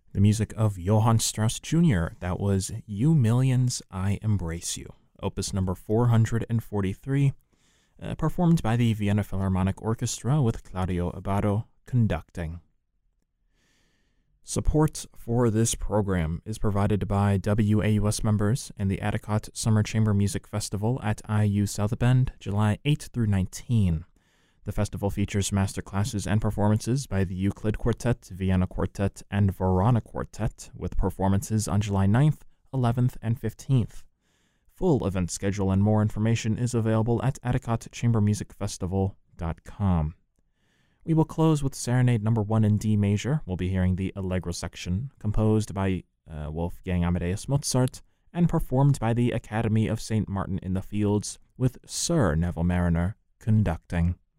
The music of Johann Strauss Jr. That was You Millions, I Embrace You, opus number 443, performed by the Vienna Philharmonic Orchestra with Claudio Abbado conducting. Support for this program is provided by WAUS members and the Addicott Summer Chamber Music Festival at IU South Bend, July 8 through 19. The festival features masterclasses and performances by the Euclid Quartet, Vienna Quartet, and Verona Quartet, with performances on July 9th, 11th, and 15th. Full event schedule and more information is available at AddicottChamberMusicFestival.com. We will close with Serenade No. 1 in D major. We'll be hearing the Allegro section, composed by Wolfgang Amadeus Mozart, and performed by the Academy of St. Martin in the Fields, with Sir Neville Marriner conducting.